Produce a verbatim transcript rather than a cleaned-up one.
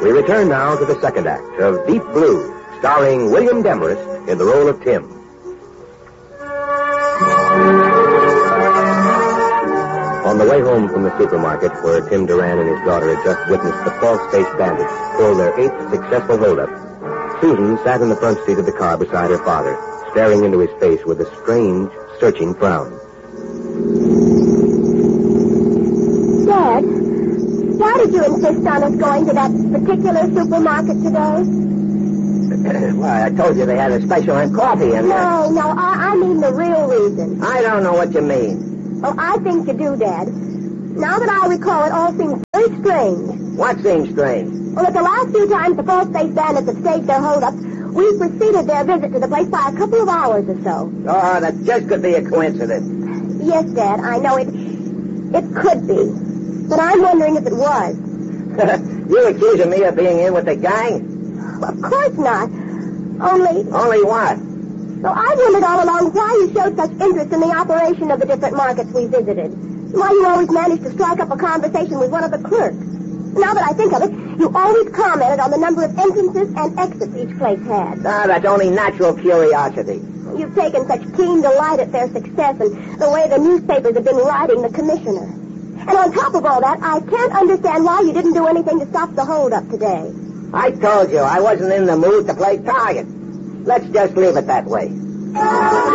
We return now to the second act of Deep Blue, starring William Demarest in the role of Tim. On the way home from the supermarket, where Tim Duran and his daughter had just witnessed the false-faced bandits pull their eighth successful holdup, Susan sat in the front seat of the car beside her father, staring into his face with a strange, searching frown. Dad, why did you insist on us going to that particular supermarket today? Why, I told you they had a special on coffee in there. No, no, I, I mean the real reason. I don't know what you mean. Oh, I think you do, Dad. Now that I recall, it all seems very strange. What seems strange? Well, at the last few times the false-faced bandits have staged their hold-up, we preceded their visit to the place by a couple of hours or so. Oh, that just could be a coincidence. Yes, Dad, I know it. It could be. But I'm wondering if it was. You accusing me of being in with the gang? Well, of course not. Only... Only what? So I wondered all along why you showed such interest in the operation of the different markets we visited. Why you always managed to strike up a conversation with one of the clerks. Now that I think of it, you always commented on the number of entrances and exits each place had. Ah, that's only natural curiosity. You've taken such keen delight at their success and the way the newspapers have been writing the commissioner. And on top of all that, I can't understand why you didn't do anything to stop the hold-up today. I told you I wasn't in the mood to play target. Let's just leave it that way.